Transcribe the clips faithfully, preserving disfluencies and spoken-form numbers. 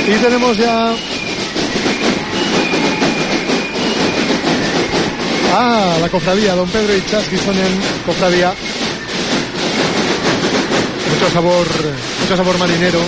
Y tenemos ya ah, la cofradía, don Pedro Ichas Gizonen, cofradía. Mucho sabor, mucho sabor marinero.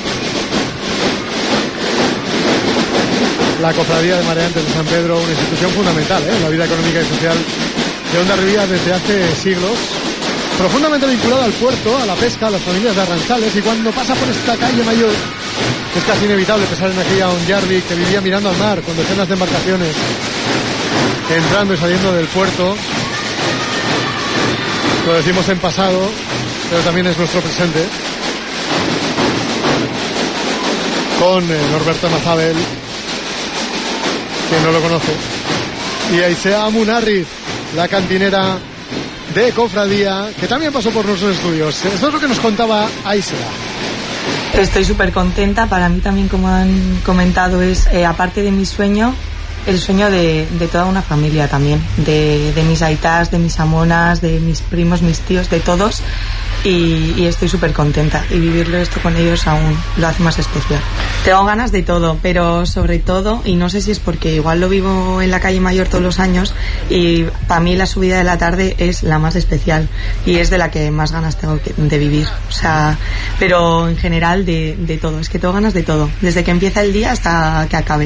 La cofradía de Mareantes de San Pedro, una institución fundamental ¿eh? en la vida económica y social de Hondarribia desde hace siglos. Profundamente vinculada al puerto, a la pesca, a las familias de arranchales, y cuando pasa por esta calle mayor es casi inevitable pensar en aquella Onjarvi que vivía mirando al mar con decenas de embarcaciones entrando y saliendo del puerto. Lo decimos en pasado, pero también es nuestro presente, con eh, Norberto Mazabel, quien no lo conoce, y Aisea Munarriz, la cantinera de cofradía, que también pasó por nuestros estudios. Esto es lo que nos contaba Aisea. Estoy súper contenta. Para mí también, como han comentado, es eh, aparte de mi sueño, el sueño de, de toda una familia también, de, de mis aitas, de mis amonas, de mis primos, mis tíos, de todos, y, y estoy súper contenta, y vivirlo esto con ellos aún lo hace más especial. Tengo ganas de todo, pero sobre todo, y no sé si es porque igual lo vivo en la calle Mayor todos los años, y para mí la subida de la tarde es la más especial y es de la que más ganas tengo de vivir, o sea, pero en general de, de todo, es que tengo ganas de todo, desde que empieza el día hasta que acabe.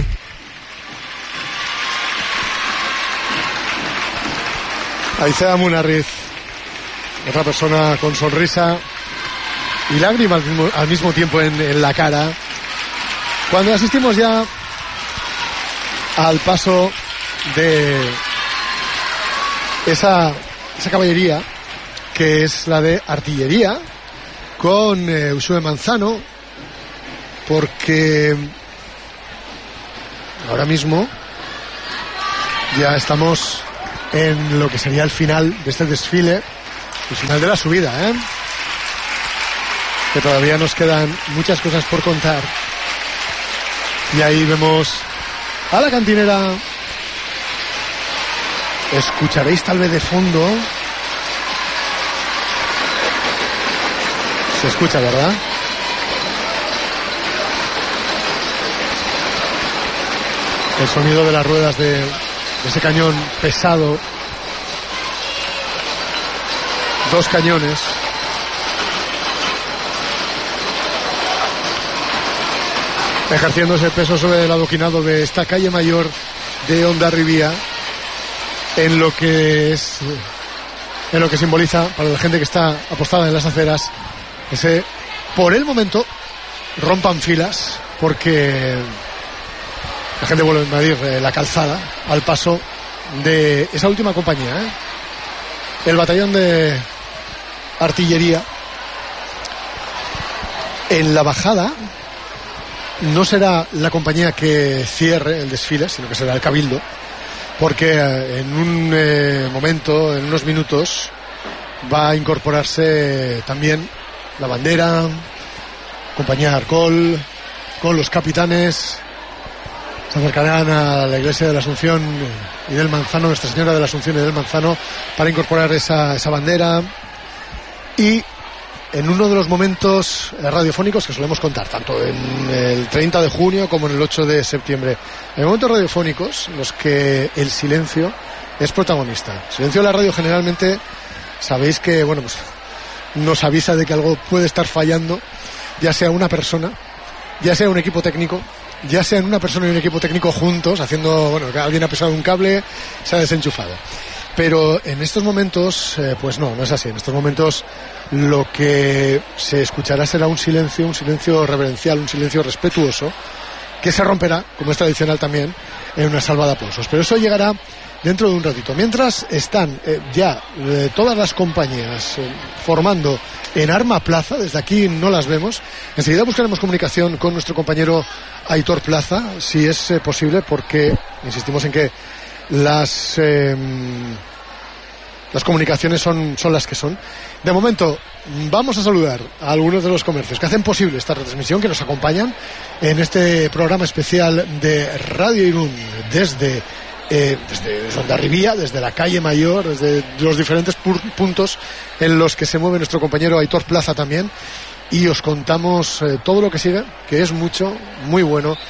Aisea Munarriz, otra persona con sonrisa y lágrimas al mismo, al mismo tiempo en, en la cara, cuando asistimos ya al paso de esa, esa caballería que es la de artillería con eh, Uxue Manzano, porque ahora mismo ya estamos en lo que sería el final de este desfile, el final de la subida, ¿eh? Que todavía nos quedan muchas cosas por contar. Y ahí vemos a la cantinera. Escucharéis tal vez de fondo. Se escucha, ¿verdad? El sonido de las ruedas de ese cañón pesado, dos cañones, ejerciendo ese peso sobre el adoquinado de esta calle mayor de Hondarribia, en lo que es, en lo que simboliza para la gente que está apostada en las aceras ese, por el momento, rompan filas, porque la gente vuelve a invadir eh, la calzada al paso de esa última compañía, ¿eh? El batallón de artillería. En la bajada no será la compañía que cierre el desfile, sino que será el cabildo, porque eh, en un eh, momento, en unos minutos, va a incorporarse también la bandera, compañía de Arcol, con los capitanes. Se acercarán a la iglesia de la Asunción y del Manzano, Nuestra Señora de la Asunción y del Manzano, para incorporar esa, esa bandera. Y en uno de los momentos radiofónicos que solemos contar, tanto en el treinta de junio como en el ocho de septiembre, en momentos radiofónicos en los que el silencio es protagonista. El silencio de la radio generalmente, sabéis que, bueno, pues nos avisa de que algo puede estar fallando, ya sea una persona, ya sea un equipo técnico, ya sean una persona y un equipo técnico juntos, haciendo, bueno, que alguien ha pisado un cable, se ha desenchufado. Pero en estos momentos, eh, pues no, no es así. En estos momentos lo que se escuchará será un silencio, un silencio reverencial, un silencio respetuoso, que se romperá, como es tradicional también, en una salva de aplausos. Pero eso llegará dentro de un ratito. Mientras están eh, ya eh, todas las compañías eh, formando en Arma Plaza, desde aquí no las vemos, enseguida buscaremos comunicación con nuestro compañero Aitor Plaza, si es eh, posible, porque insistimos en que las eh, las comunicaciones son, son las que son. De momento vamos a saludar a algunos de los comercios que hacen posible esta retransmisión, que nos acompañan en este programa especial de Radio Irún desde Eh, desde Hondarribia, desde la calle Mayor, desde los diferentes pu- puntos en los que se mueve nuestro compañero Aitor Plaza también, y os contamos eh, todo lo que sigue, que es mucho, muy bueno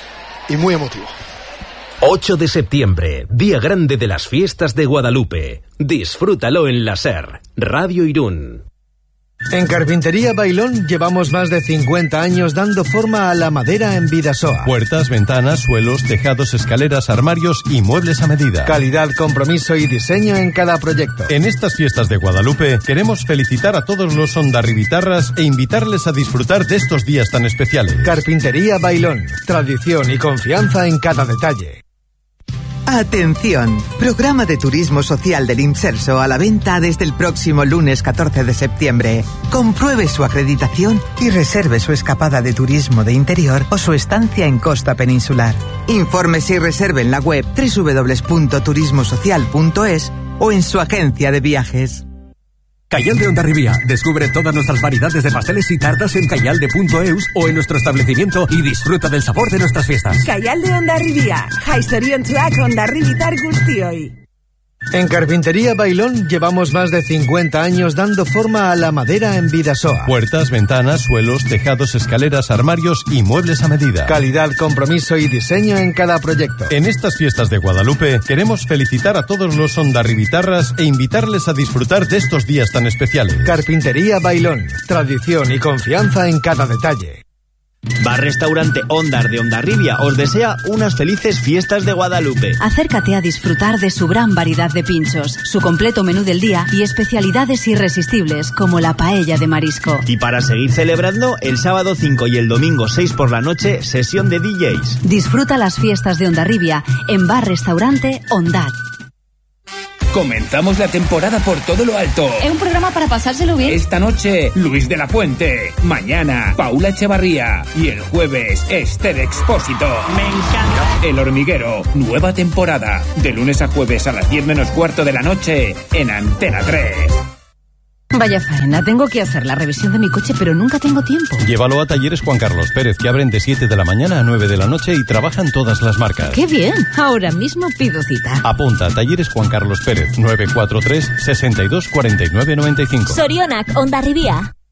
y muy emotivo. ocho de septiembre, día grande de las fiestas de Guadalupe. Disfrútalo en la SER, Radio Irún. En Carpintería Bailón llevamos más de cincuenta años dando forma a la madera en Bidasoa. Puertas, ventanas, suelos, tejados, escaleras, armarios y muebles a medida. Calidad, compromiso y diseño en cada proyecto. En estas fiestas de Guadalupe queremos felicitar a todos los ondarribitarras e invitarles a disfrutar de estos días tan especiales. Carpintería Bailón, tradición y confianza en cada detalle. Atención, programa de turismo social del IMSERSO a la venta desde el próximo lunes catorce de septiembre. Compruebe su acreditación y reserve su escapada de turismo de interior o su estancia en costa peninsular. Infórmese y reserve en la web doble u doble u doble u punto turismo social punto es o en su agencia de viajes. Cayalde de Hondarribia. Descubre todas nuestras variedades de pasteles y tartas en cayalde punto eus o en nuestro establecimiento y disfruta del sabor de nuestras fiestas. Cayalde de Hondarribia. Jaizoriontsuak Hondarribitar guztioi. En Carpintería Bailón llevamos más de cincuenta años dando forma a la madera en Bidasoa. Puertas, ventanas, suelos, tejados, escaleras, armarios y muebles a medida. Calidad, compromiso y diseño en cada proyecto. En estas fiestas de Guadalupe queremos felicitar a todos los ondarribitarras e invitarles a disfrutar de estos días tan especiales. Carpintería Bailón, tradición y confianza en cada detalle. Bar Restaurante Ondar de Hondarribia os desea unas felices fiestas de Guadalupe. Acércate a disfrutar de su gran variedad de pinchos, su completo menú del día y especialidades irresistibles como la paella de marisco. Y para seguir celebrando, el sábado cinco y el domingo seis por la noche, sesión de D Js. Disfruta las fiestas de Hondarribia en Bar Restaurante Ondar. Comenzamos la temporada por todo lo alto. Es un programa para pasárselo bien. Esta noche, Luis de la Fuente. Mañana, Paula Echevarría. Y el jueves, Esther Expósito. Me encanta. El Hormiguero, nueva temporada. De lunes a jueves a las diez menos cuarto de la noche en Antena tres. Vaya faena, tengo que hacer la revisión de mi coche, pero nunca tengo tiempo. Llévalo a Talleres Juan Carlos Pérez, que abren de siete de la mañana a nueve de la noche y trabajan todas las marcas. ¡Qué bien! Ahora mismo pido cita. Apunta, Talleres Juan Carlos Pérez, nueve cuatro tres, sesenta y dos, cuarenta y nueve, noventa y cinco. Sorionak, Hondarribia.